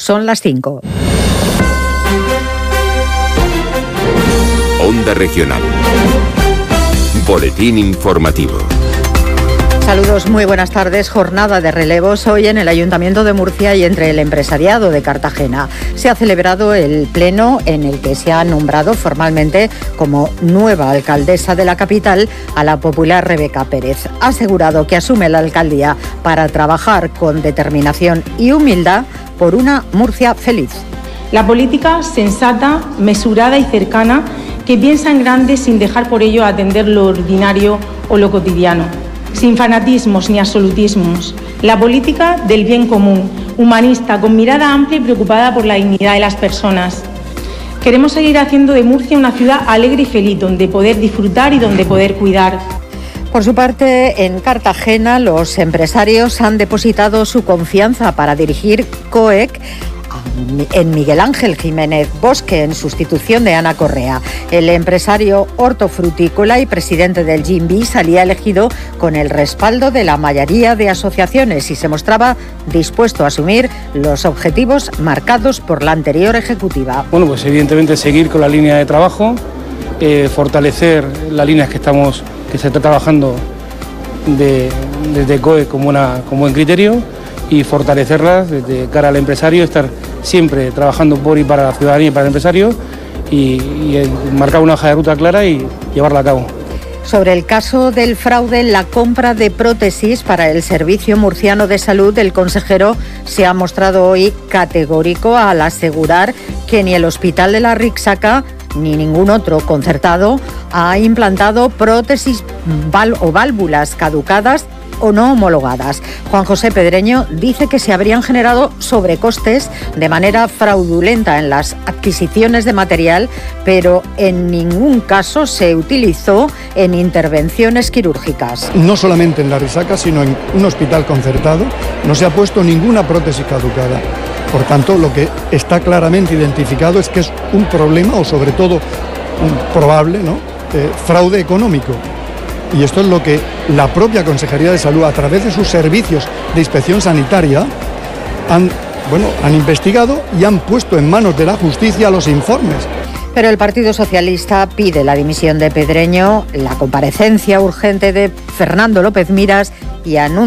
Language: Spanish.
Son las 5. Onda Regional. Boletín informativo. Saludos, muy buenas tardes. Jornada de relevos hoy en el Ayuntamiento de Murcia y entre el empresariado de Cartagena. Se ha celebrado el pleno en el que se ha nombrado formalmente como nueva alcaldesa de la capital a la popular Rebeca Pérez. Ha asegurado que asume la alcaldía para trabajar con determinación y humildad por una Murcia feliz. La política sensata, mesurada y cercana, que piensa en grande sin dejar por ello atender lo ordinario o lo cotidiano. Sin fanatismos ni absolutismos. La política del bien común, humanista, con mirada amplia y preocupada por la dignidad de las personas. Queremos seguir haciendo de Murcia una ciudad alegre y feliz, donde poder disfrutar y donde poder cuidar. Por su parte, en Cartagena, los empresarios han depositado su confianza para dirigir COEC en Miguel Ángel Jiménez Bosque, en sustitución de Ana Correa. El empresario hortofrutícola y presidente del GIMBI salía elegido con el respaldo de la mayoría de asociaciones y se mostraba dispuesto a asumir los objetivos marcados por la anterior ejecutiva. Bueno, pues evidentemente seguir con la línea de trabajo, fortalecer las líneas que se está trabajando desde COE con buen criterio y fortalecerlas desde cara al empresario, estar siempre trabajando por y para la ciudadanía y para el empresario y marcar una hoja de ruta clara y llevarla a cabo. Sobre el caso del fraude en la compra de prótesis para el Servicio Murciano de Salud, el consejero se ha mostrado hoy categórico al asegurar que ni el Hospital de la Rixaca ni ningún otro concertado ha implantado prótesis o válvulas caducadas o no homologadas. Juan José Pedreño dice que se habrían generado sobrecostes de manera fraudulenta en las adquisiciones de material, pero en ningún caso se utilizó en intervenciones quirúrgicas. No solamente en la Risaca, sino en un hospital concertado, no se ha puesto ninguna prótesis caducada. Por tanto, lo que está claramente identificado es que es un problema, o sobre todo un probable fraude económico. Y esto es lo que la propia Consejería de Salud, a través de sus servicios de inspección sanitaria, han investigado y han puesto en manos de la justicia los informes. Pero el Partido Socialista pide la dimisión de Pedreño, la comparecencia urgente de Fernando López Miras y anuncia